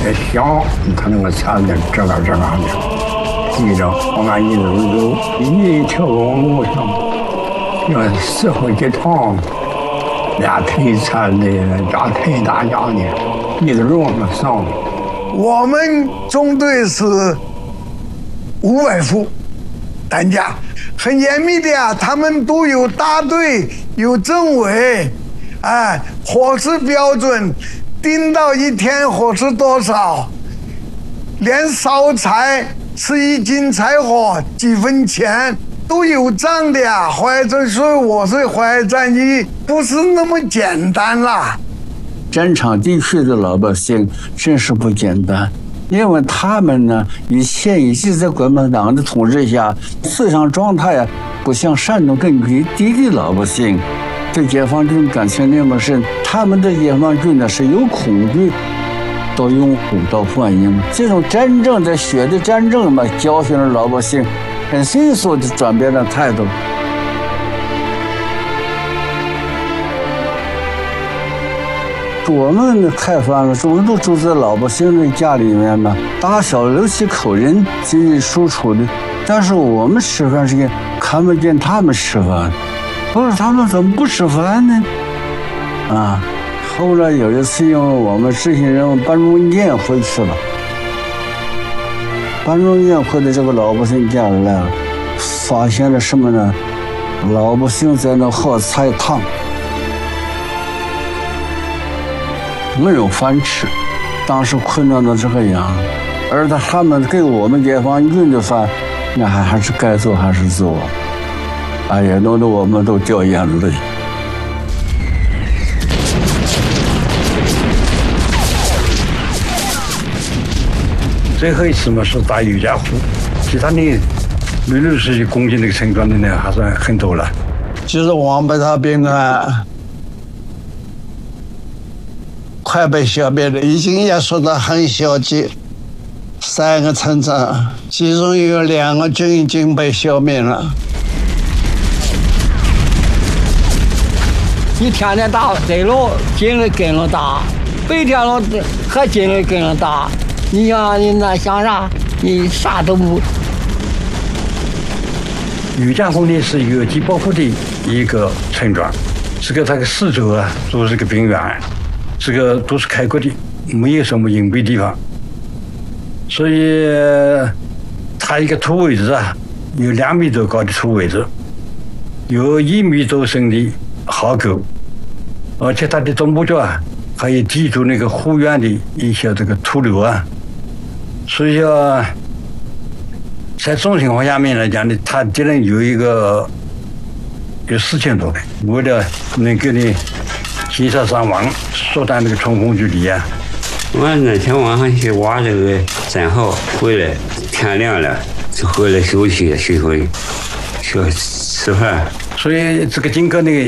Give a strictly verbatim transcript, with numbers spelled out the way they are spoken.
越小，他能够查的这个这个的。记着，我们一路走一条公路上，要社会给趟，俩腿残的，俩腿打架的，一直往上。 我们中队是五百副担架，很严密的啊，他们都有大队，有政委，哎，伙食标准，订到一天伙食多少，连烧菜吃一斤柴火几分钱都有账的呀。淮战，所以我是淮战役不是那么简单啦。 战场地区的老百姓真是不简单，因为他们呢，以前一直在国民党的统治下，思想状态啊，不像山东根据地的老百姓对解放军感情那么深。他们对解放军呢是有恐惧，到拥护，到欢迎。这种真正的血的战争嘛，教训了老百姓，很迅速的转变了态度。我们开饭了，我们都住在老百姓的家里面嘛，大小六七口人进进出出的。但是我们吃饭时间看不见他们吃饭，我说他们怎么不吃饭呢？啊，后来有一次，因为我们执行任务办中宴回去了，办中宴回到这个老百姓家里来了，发现了什么呢？老百姓在那喝菜汤。没有饭吃，当时困难到这个样，而他们给我们解放军的饭，那还还是该做还是做，哎呀，弄得我们都掉眼泪。 最后一次嘛是打尤家湖，其他的六六十几攻进那个村庄的呢还算很多了。 就是王八大兵啊。快被消灭了，已经也说得很消极。三个村长，其中有两个军已经被消灭了。 一天天打，对了，进来跟了打，白天了还进来跟了打。你想你那想啥？你啥都不。 余家湖呢是越级保护的一个村庄，这个它的四周啊都是个平原。这个都是开阔的，没有什么隐蔽地方，所以它一个土位置啊，有两米多高的土位置，有一米多深的壕沟，而且它的东部角啊，还有抵住那个湖源的一些这个土流啊，所以说，在这种情况下面来讲呢，它敌人有一个有四千多人，为了能给你减少伤亡，缩短这个冲锋距离啊！ 我那天晚上去挖这个战壕，回来天亮了，就回来休息，休息去吃饭。 所以这个荆轲那个